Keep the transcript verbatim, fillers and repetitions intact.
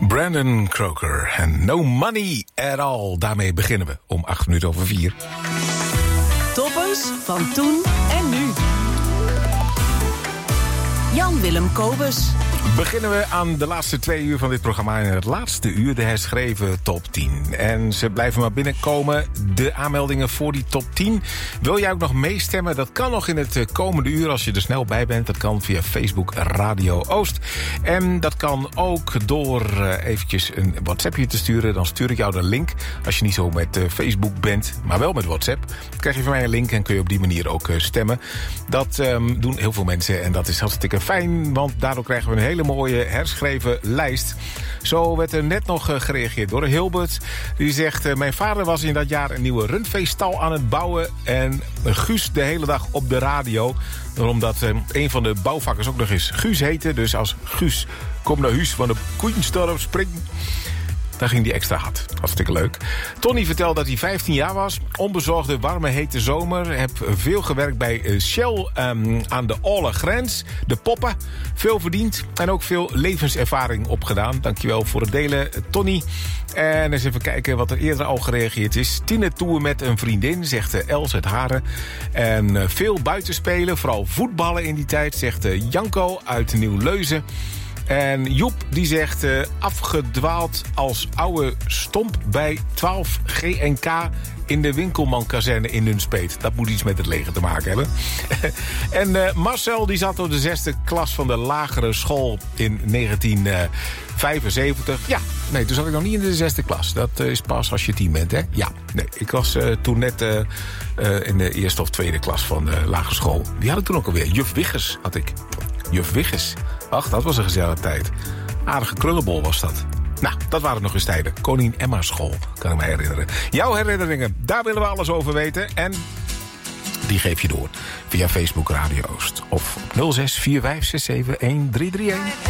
Brandon Croker en No Money at All. Daarmee beginnen we om acht minuten over vier. Toppers van toen en nu. Jan-Willem Kobus. Beginnen we aan de laatste twee uur van dit programma. In het laatste uur de herschreven top tien. En ze blijven maar binnenkomen, de aanmeldingen voor die top tien. Wil jij ook nog meestemmen? Dat kan nog in het komende uur als je er snel bij bent. Dat kan via Facebook Radio Oost. En dat kan ook door uh, eventjes een WhatsAppje te sturen. Dan stuur ik jou de link. Als je niet zo met uh, Facebook bent, maar wel met WhatsApp, dan krijg je van mij een link en kun je op die manier ook uh, stemmen. Dat um, doen heel veel mensen en dat is hartstikke fijn, want daardoor krijgen we een hele mooie herschreven lijst. Zo werd er net nog uh, gereageerd door Hilbert. Die zegt, uh, mijn vader was in dat jaar een nieuwe rundveestal aan het bouwen en Guus de hele dag op de radio. Omdat uh, een van de bouwvakkers ook nog eens Guus heette. Dus als Guus komt naar huis van de Koeienstorp springen, dan ging die extra hard. Hartstikke leuk. Tony vertelt dat hij vijftien jaar was. Onbezorgde, warme, hete zomer. Heb veel gewerkt bij Shell um, aan de Olle Grens. De poppen. Veel verdiend. En ook veel levenservaring opgedaan. Dankjewel voor het delen, Tony. En eens even kijken wat er eerder al gereageerd is. Tienertour met een vriendin, zegt Els uit Haren. En uh, veel buitenspelen, vooral voetballen in die tijd, zegt uh, Janko uit Nieuw-Leuzen. En Joep die zegt uh, afgedwaald als oude stomp bij twaalf G N K in de Winkelmankazerne in Nunspeet. Dat moet iets met het leger te maken hebben. en uh, Marcel die zat op de zesde klas van de lagere school in negentien vijfenzeventig. Ja, nee, toen zat ik nog niet in de zesde klas. Dat uh, is pas als je tien bent, hè? Ja, nee, ik was uh, toen net uh, uh, in de eerste of tweede klas van de lagere school. Die had ik toen ook alweer. Juf Wiggers had ik. Juf Wiggers. Ach, dat was een gezellige tijd. Aardige krullenbol was dat. Nou, dat waren nog eens tijden. Koningin Emma School, kan ik me herinneren. Jouw herinneringen, daar willen we alles over weten. En die geef je door via Facebook Radio Oost. Of op nul zes vier vijf zes zeven een drie drie een.